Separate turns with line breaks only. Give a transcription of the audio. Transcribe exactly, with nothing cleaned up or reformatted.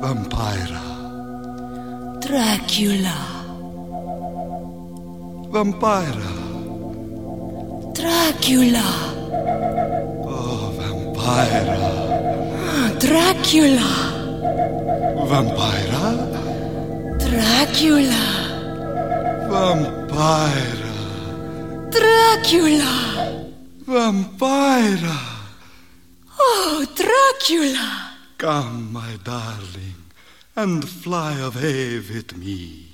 Vampira.
Dracula.
Vampira.
Dracula.
Oh, Vampira.
Dracula.
Vampira.
Dracula.
Vampira.
Dracula.
Vampira.
Oh, Dracula.
Come, my darling, and fly away with me.